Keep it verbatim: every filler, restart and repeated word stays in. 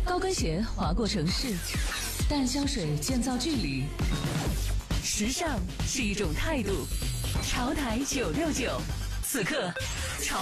高跟鞋划过城市，淡香水建造距离。时尚是一种态度。潮台九六九，此刻潮